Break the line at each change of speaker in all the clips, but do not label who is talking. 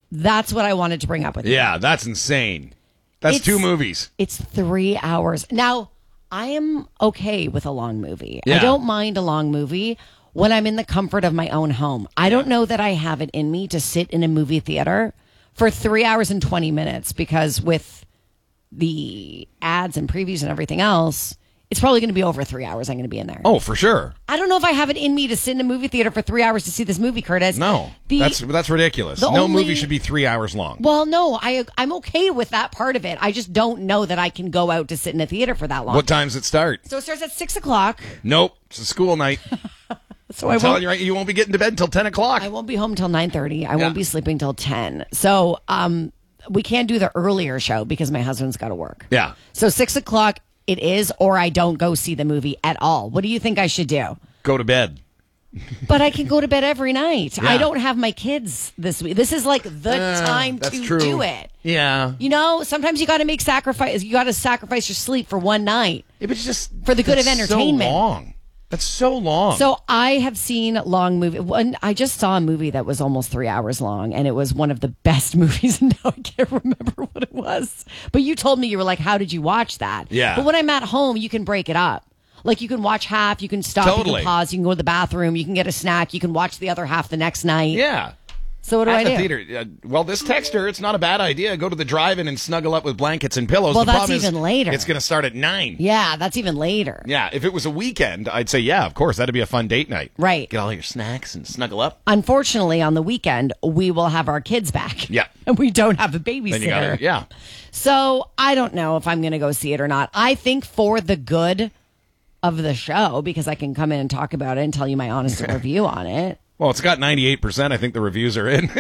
That's what I wanted to bring up with you.
Yeah, that's insane. That's 2 movies.
It's 3 hours. Now, I am okay with a long movie.
Yeah.
I don't mind a long movie when I'm in the comfort of my own home. I don't know that I have it in me to sit in a movie theater for 3 hours and 20 minutes because with the ads and previews and everything else, it's probably going to be over 3 hours I'm going to be in there.
Oh, for sure.
I don't know if I have it in me to sit in a movie theater for 3 hours to see this movie, Curtis.
No, that's ridiculous. No movie should be 3 hours long.
Well, no, I'm okay with that part of it. I just don't know that I can go out to sit in a theater for that long.
What time does it start?
So it starts at 6 o'clock.
Nope, it's a school night.
So
I'm telling you, right? You won't be getting to bed until 10 o'clock.
I won't be home till 9:30. I won't be sleeping till 10. So we can't do the earlier show because my husband's got to work.
Yeah.
So 6 o'clock it is, or I don't go see the movie at all. What do you think I should do?
Go to bed.
But I can go to bed every night.
Yeah.
I don't have my kids this week. This is like the time to do it.
Yeah.
You know, sometimes you got to make sacrifice. You got to sacrifice your sleep for one night.
Yeah, but just
for the good of entertainment.
So long. That's so long.
So I have seen long movie. I just saw a movie that was almost 3 hours long, and it was one of the best movies. And now I can't remember what it was. But you told me, you were like, "How did you watch that?"
Yeah.
But when I'm at home, you can break it up. Like you can watch half, you can stop, you can pause, you can go to the bathroom, you can get a snack, you can watch the other half the next night.
Yeah.
So what do
At
I
the
do?
theater. Well, this texter, it's not a bad idea. Go to the drive-in and snuggle up with blankets and pillows.
Well,
the
that's
problem
even
is,
later.
It's going to start at 9.
Yeah, that's even later.
Yeah, if it was a weekend, I'd say, yeah, of course, that'd be a fun date night.
Right.
Get all your snacks and snuggle up.
Unfortunately, on the weekend, we will have our kids back.
Yeah.
And we don't have a babysitter.
Then you got to, yeah.
So I don't know if I'm going to go see it or not. I think for the good of the show, because I can come in and talk about it and tell you my honest review on it.
Well, it's got 98%. I think the reviews are in.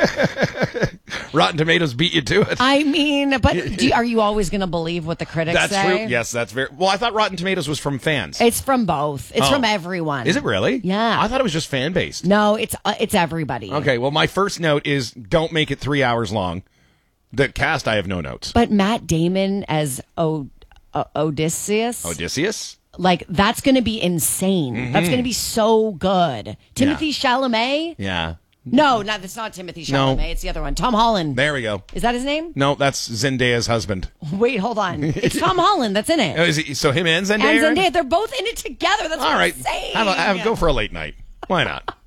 Rotten Tomatoes beat you to it.
I mean, but are you always going to believe what the critics say?
That's true. Yes, that's very... Well, I thought Rotten Tomatoes was from fans.
It's from both. It's from everyone.
Is it really?
Yeah.
I thought it was just fan-based.
No, it's everybody.
Okay, well, my first note is don't make it 3 hours long. The cast, I have no notes.
But Matt Damon as Odysseus?
Odysseus?
Like, that's going to be insane.
Mm-hmm.
That's going to be so good. Timothy Chalamet?
Yeah.
No, that's not Timothy Chalamet.
No.
It's the other one. Tom Holland.
There we go.
Is that his name?
No, that's Zendaya's husband.
Wait, hold on. It's Tom Holland that's in it.
Oh, so him and Zendaya?
And Zendaya, they're both in it together. That's
all right.
insane.
Go for a late night. Why not?